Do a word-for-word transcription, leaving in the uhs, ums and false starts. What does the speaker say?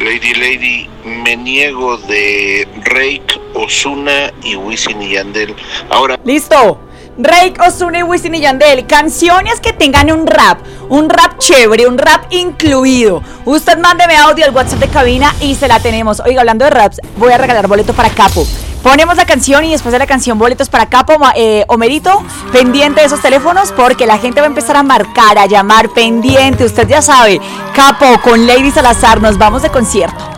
Lady Lady, me niego de Rake, Ozuna y Wisin y Yandel. Ahora. Listo. Rake, Ozuna y Wisin y Yandel, canciones que tengan un rap, un rap chévere, un rap incluido. Usted mándeme audio al WhatsApp de cabina y se la tenemos. Oiga, hablando de raps, voy a regalar boleto para Capo. Ponemos la canción y después de la canción boletos para Capo. eh, Homerito, pendiente de esos teléfonos porque la gente va a empezar a marcar, a llamar, pendiente. Usted ya sabe, Capo con Lady Salazar, nos vamos de concierto.